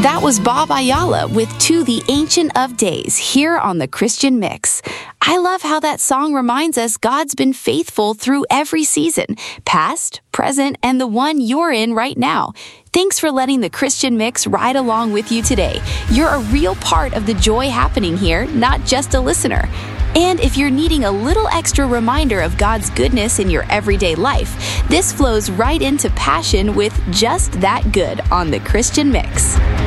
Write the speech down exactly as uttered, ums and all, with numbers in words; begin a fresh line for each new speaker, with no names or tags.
That was Bob Ayala with To the Ancient of Days here on the Christian Mix. I love how that song reminds us God's been faithful through every season, past, present, and the one you're in right now. Thanks for letting the Christian Mix ride along with you today. You're a real part of the joy happening here, not just a listener. And if you're needing a little extra reminder of God's goodness in your everyday life, this flows right into passion with Just That Good on the Christian Mix.